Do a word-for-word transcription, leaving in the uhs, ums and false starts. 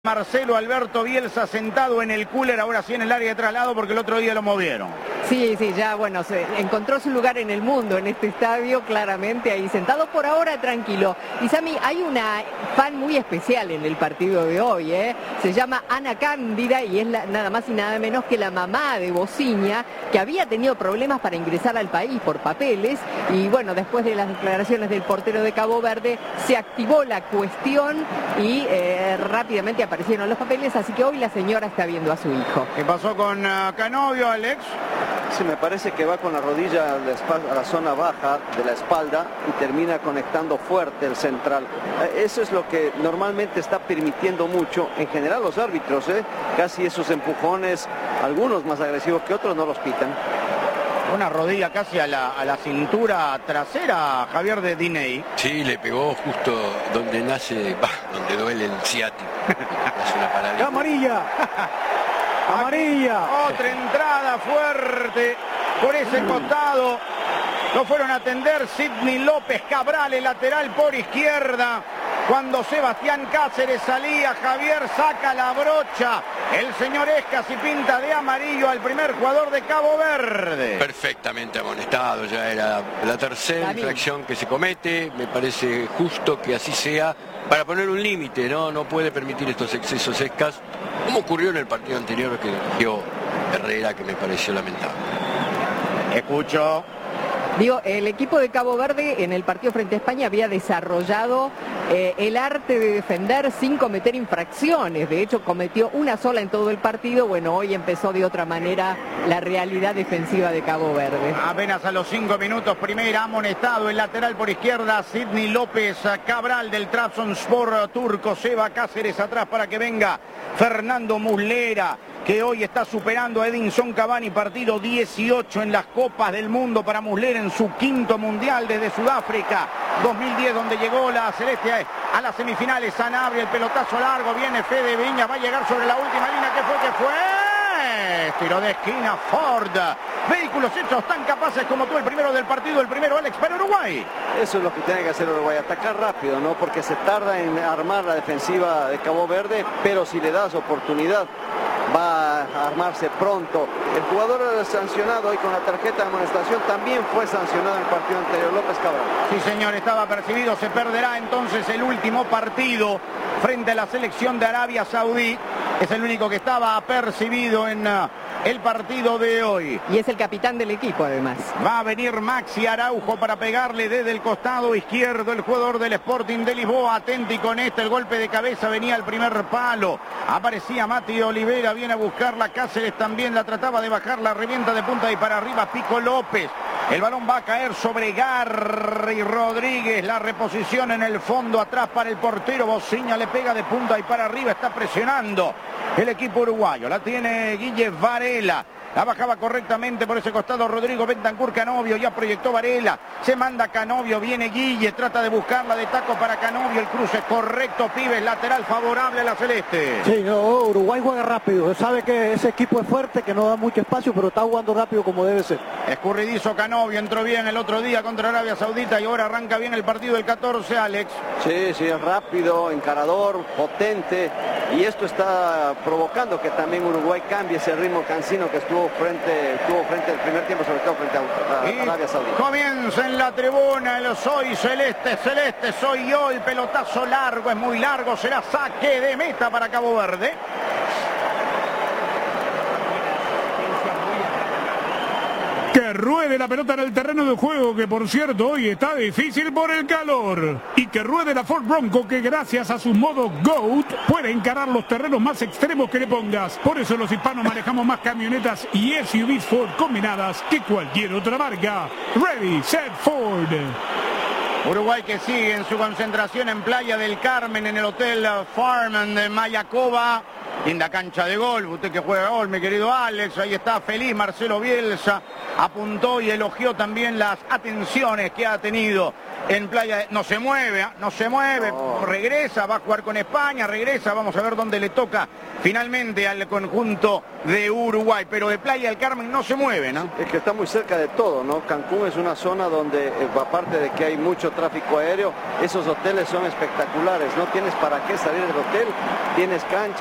Marcelo Alberto Bielsa sentado en el cooler, ahora sí en el área de traslado porque el otro día lo movieron. Sí, sí, ya bueno, se encontró su lugar en el mundo, en este estadio, claramente ahí sentado, por ahora tranquilo. Y Sami, hay una fan muy especial en el partido de hoy, ¿eh? Se llama Ana Cándida y es la, nada más y nada menos que la mamá de Bociña, que había tenido problemas para ingresar al país por papeles, y bueno, después de las declaraciones del portero de Cabo Verde, se activó la cuestión y eh, rápidamente aparecieron los papeles, así que hoy la señora está viendo a su hijo. ¿Qué pasó con uh, Canovio, Alex? Sí, me parece que va con la rodilla a la, espalda, a la zona baja de la espalda y termina conectando fuerte el central. Eh, eso es lo que normalmente está permitiendo mucho, en general los árbitros, ¿eh? Casi esos empujones, algunos más agresivos que otros, no los pitan. Una rodilla casi a la, a la cintura trasera, Javier de Diney. Sí, le pegó justo donde nace, bah, donde duele el ciático. Es una parálisis. ¡Amarilla! ¡Amarilla! Otra entrada fuerte por ese costado. Lo fueron a atender Sidney López Cabral, el lateral por izquierda. Cuando Sebastián Cáceres salía, Javier saca la brocha. El señor Escas y pinta de amarillo al primer jugador de Cabo Verde. Perfectamente amonestado, ya era la tercera infracción que se comete. Me parece justo que así sea para poner un límite, ¿no? No puede permitir estos excesos Escas, como ocurrió en el partido anterior que dirigió Herrera, que me pareció lamentable. Escucho. Digo, el equipo de Cabo Verde en el partido frente a España había desarrollado eh, el arte de defender sin cometer infracciones. De hecho, cometió una sola en todo el partido. Bueno, hoy empezó de otra manera la realidad defensiva de Cabo Verde. Apenas a los cinco minutos, primera amonestado el lateral por izquierda, Sidney López Cabral del Trabzonspor turco. Seba Cáceres atrás para que venga Fernando Muslera, que hoy está superando a Edinson Cavani, partido dieciocho en las Copas del Mundo para Muslera en su quinto mundial desde Sudáfrica dos mil diez, donde llegó la Celeste a las semifinales. Sanabria, el pelotazo largo, viene Fede Viña, va a llegar sobre la última línea. ¿Qué fue? ¿Qué fue? Tiro de esquina Ford. Vehículos hechos tan capaces como tú, el primero del partido, el primero Alex para Uruguay. Eso es lo que tiene que hacer Uruguay, atacar rápido, ¿no? Porque se tarda en armar la defensiva de Cabo Verde, pero si le das oportunidad va a armarse pronto. El jugador sancionado hoy con la tarjeta de amonestación también fue sancionado en el partido anterior, López Cabral. Sí, señor, estaba percibido. Se perderá entonces el último partido frente a la selección de Arabia Saudí. Es el único que estaba apercibido en uh, el partido de hoy. Y es el capitán del equipo, además. Va a venir Maxi Araujo para pegarle desde el costado izquierdo, el jugador del Sporting de Lisboa. Atenti con este, el golpe de cabeza venía al primer palo. Aparecía Mati Olivera, viene a buscarla. Cáceres también la trataba de bajar, la revienta de punta y para arriba Pico López. El balón va a caer sobre Garry Rodríguez. La reposición en el fondo, atrás para el portero. Bociña le pega de punta y para arriba, está presionando el equipo uruguayo. La tiene Guille Varela. La bajaba correctamente por ese costado Rodrigo Bentancur. Canovio ya proyectó Varela. Se manda Canovio, viene Guille, trata de buscarla de taco para Canovio. El cruce correcto, Pibes, lateral favorable a la Celeste. Sí, no, Uruguay juega rápido. Sabe que ese equipo es fuerte, que no da mucho espacio, pero está jugando rápido como debe ser. Escurridizo Canovio, entró bien el otro día contra Arabia Saudita y ahora arranca bien el partido del catorce, Alex. Sí, sí, es rápido, encarador, potente. Y esto está provocando que también Uruguay cambie ese ritmo cansino que estuvo frente, tuvo frente el primer tiempo, sobre todo frente a, a Arabia Saudita. Comienza en la tribuna el soy celeste, celeste soy yo, el pelotazo largo, es muy largo, será saque de meta para Cabo Verde. Que ruede la pelota en el terreno de juego, que por cierto hoy está difícil por el calor. Y que ruede la Ford Bronco, que gracias a su modo GOAT puede encarar los terrenos más extremos que le pongas. Por eso los hispanos manejamos más camionetas y S U Vs Ford combinadas que cualquier otra marca. Ready, set, Ford. Uruguay que sigue en su concentración en Playa del Carmen, en el Hotel Farm de Mayacoba. linda cancha de golf, usted que juega gol, mi querido Alex, ahí está feliz Marcelo Bielsa, apuntó y elogió también las atenciones que ha tenido en Playa de... No se mueve, ¿eh? no se mueve, no. regresa, va a jugar con España, regresa, vamos a ver dónde le toca finalmente al conjunto de Uruguay, pero de Playa del Carmen no se mueve, ¿no? Es que está muy cerca de todo, ¿no? Cancún es una zona donde, aparte de que hay mucho tráfico aéreo, esos hoteles son espectaculares, no tienes para qué salir del hotel, tienes cancha.